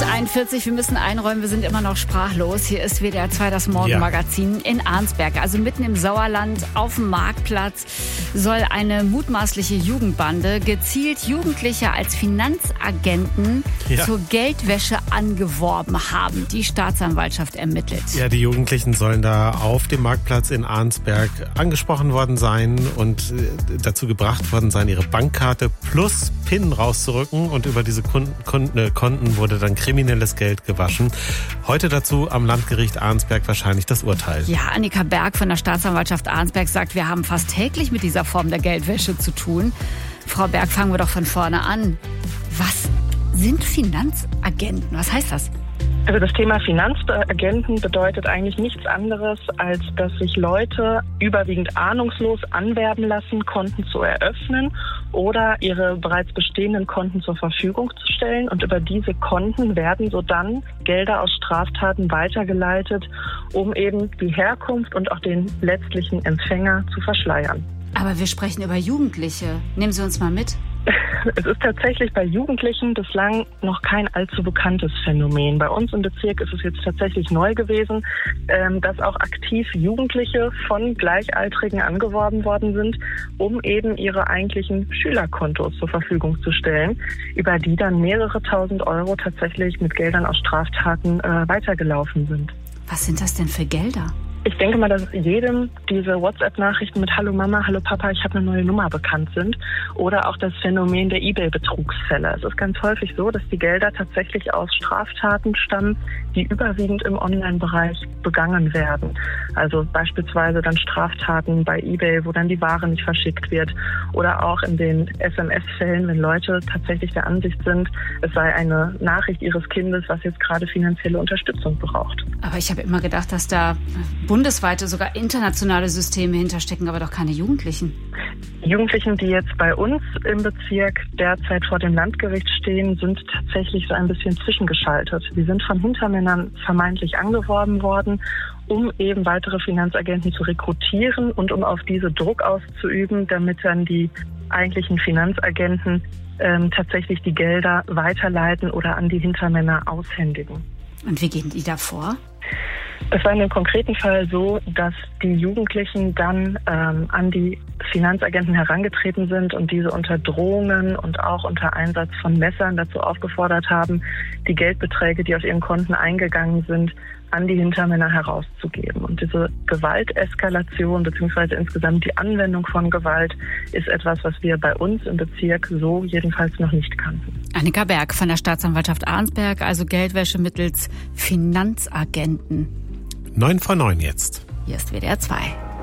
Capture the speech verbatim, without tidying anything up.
einundvierzig, wir müssen einräumen, wir sind immer noch sprachlos. Hier ist W D R zwei, das Morgenmagazin ja. in Arnsberg. Also mitten im Sauerland auf dem Marktplatz soll eine mutmaßliche Jugendbande gezielt Jugendliche als Finanzagenten ja. zur Geldwäsche angeworben haben. Die Staatsanwaltschaft ermittelt. Ja, die Jugendlichen sollen da auf dem Marktplatz in Arnsberg angesprochen worden sein und dazu gebracht worden sein, ihre Bankkarte plus PIN rauszurücken, und über diese Kunden, Kunden, Konten wurde dann kriminelles Geld gewaschen. Heute dazu am Landgericht Arnsberg wahrscheinlich das Urteil. Ja, Annika Berg von der Staatsanwaltschaft Arnsberg sagt, wir haben fast täglich mit dieser Form der Geldwäsche zu tun. Frau Berg, fangen wir doch von vorne an. Was sind Finanzagenten? Was heißt das? Also das Thema Finanzagenten bedeutet eigentlich nichts anderes, als dass sich Leute überwiegend ahnungslos anwerben lassen, Konten zu eröffnen oder ihre bereits bestehenden Konten zur Verfügung zu stellen. Und über diese Konten werden so dann Gelder aus Straftaten weitergeleitet, um eben die Herkunft und auch den letztlichen Empfänger zu verschleiern. Aber wir sprechen über Jugendliche. Nehmen Sie uns mal mit. Es ist tatsächlich bei Jugendlichen bislang noch kein allzu bekanntes Phänomen. Bei uns im Bezirk ist es jetzt tatsächlich neu gewesen, dass auch aktiv Jugendliche von Gleichaltrigen angeworben worden sind, um eben ihre eigentlichen Schülerkontos zur Verfügung zu stellen, über die dann mehrere tausend Euro tatsächlich mit Geldern aus Straftaten weitergelaufen sind. Was sind das denn für Gelder? Ich denke mal, dass jedem diese WhatsApp-Nachrichten mit Hallo Mama, Hallo Papa, ich habe eine neue Nummer bekannt sind. Oder auch das Phänomen der eBay-Betrugsfälle. Es ist ganz häufig so, dass die Gelder tatsächlich aus Straftaten stammen, die überwiegend im Online-Bereich begangen werden. Also beispielsweise dann Straftaten bei eBay, wo dann die Ware nicht verschickt wird. Oder auch in den S M S-Fällen, wenn Leute tatsächlich der Ansicht sind, es sei eine Nachricht ihres Kindes, was jetzt gerade finanzielle Unterstützung braucht. Aber ich habe immer gedacht, dass da bundesweite, sogar internationale Systeme hinterstecken, aber doch keine Jugendlichen. Die Jugendlichen, die jetzt bei uns im Bezirk derzeit vor dem Landgericht stehen, sind tatsächlich so ein bisschen zwischengeschaltet. Sie sind von Hintermännern vermeintlich angeworben worden, um eben weitere Finanzagenten zu rekrutieren und um auf diese Druck auszuüben, damit dann die eigentlichen Finanzagenten ähm, tatsächlich die Gelder weiterleiten oder an die Hintermänner aushändigen. Und wie gehen die da vor? Es war in dem konkreten Fall so, dass die Jugendlichen dann ähm, an die Finanzagenten herangetreten sind und diese unter Drohungen und auch unter Einsatz von Messern dazu aufgefordert haben, die Geldbeträge, die auf ihren Konten eingegangen sind, an die Hintermänner herauszugeben. Und diese Gewalteskalation bzw. insgesamt die Anwendung von Gewalt ist etwas, was wir bei uns im Bezirk so jedenfalls noch nicht kannten. Annika Berg von der Staatsanwaltschaft Arnsberg, also Geldwäsche mittels Finanzagenten. Neun vor neun jetzt. Hier ist W D R zwei.